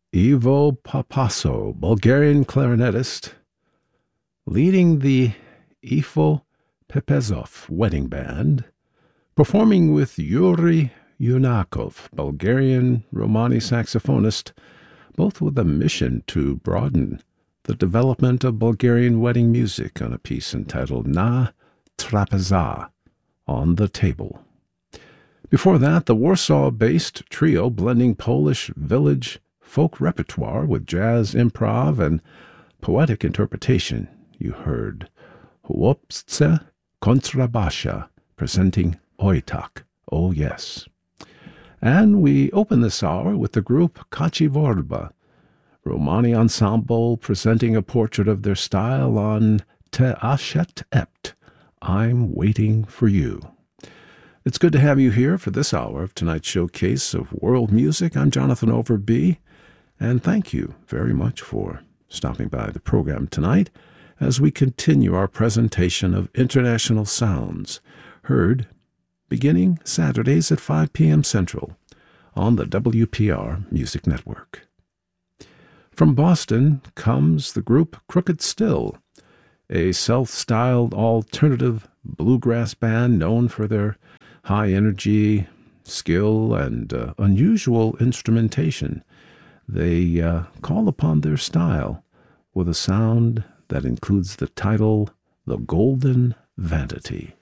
Ivo Papasso, Bulgarian clarinetist, leading the Ifo Pepezov Wedding Band, performing with Yuri Yunakov, Bulgarian Romani saxophonist, both with a mission to broaden the development of Bulgarian wedding music on a piece entitled Na Trapeza, On the Table. Before that, the Warsaw-based trio blending Polish village folk repertoire with jazz improv and poetic interpretation. You heard Chłopcze Kontrabasha presenting Ojtak, Oh Yes. And we open this hour with the group Kaci Vorba, Romani ensemble presenting a portrait of their style on Te Ashet Ept, I'm Waiting for You. It's good to have you here for this hour of tonight's showcase of world music. I'm Jonathan Overby, and thank you very much for stopping by the program tonight as we continue our presentation of international sounds, heard beginning Saturdays at 5 p.m. Central on the WPR Music Network. From Boston comes the group Crooked Still, a self-styled alternative bluegrass band known for their high energy, skill, and unusual instrumentation. They call upon their style with a sound that includes the title, The Golden Vanity.